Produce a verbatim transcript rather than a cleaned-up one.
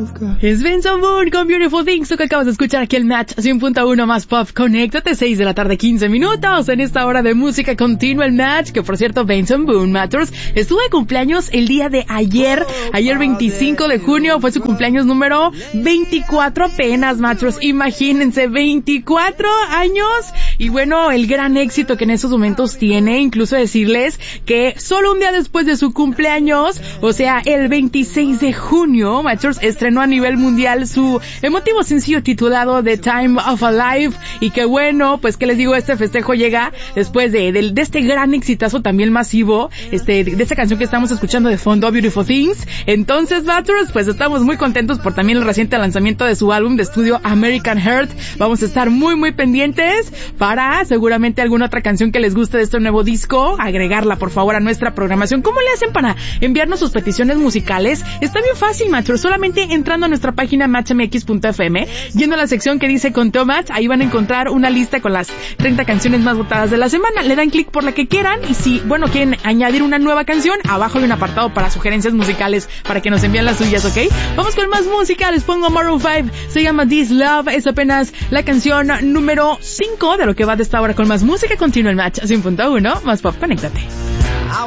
Es Benson Boone con Beautiful Things, tú que acabas de escuchar aquí el Match cien punto uno más Pop. Conéctate, seis de la tarde, quince minutos, en esta hora de música continua el Match, que por cierto, Benson Boone Matters estuvo de cumpleaños el día de ayer, ayer veinticinco de junio, fue su cumpleaños número veinticuatro apenas, Matters, imagínense, veinticuatro años, y bueno, el gran éxito que en esos momentos tiene, incluso decirles que solo un día después de su cumpleaños, o sea, el veintiséis de junio, Matters estrenó a nivel mundial su emotivo sencillo titulado The Time of a Life, y que bueno, pues que les digo, este festejo llega después de, de, de este gran exitazo también masivo, este, de, de esta canción que estamos escuchando de fondo, Beautiful Things. Entonces, Matters, pues estamos muy contentos por también el reciente lanzamiento de su álbum de estudio American Heart. Vamos a estar muy muy pendientes para seguramente alguna otra canción que les guste de este nuevo disco, agregarla por favor a nuestra programación. ¿Cómo le hacen para enviarnos sus peticiones musicales? Está bien fácil, Matters, solamente entrando a nuestra página match m x punto f m, yendo a la sección que dice Conteo Match, ahí van a encontrar una lista con las treinta canciones más votadas de la semana, le dan clic por la que quieran, y si, bueno, quieren añadir una nueva canción, abajo hay un apartado para sugerencias musicales para que nos envíen las suyas, ¿ok? Vamos con más música, les pongo Maroon five, se llama This Love, es apenas la canción número cinco de lo que va de esta hora con más música continua el Match cien punto uno, más pop, conéctate.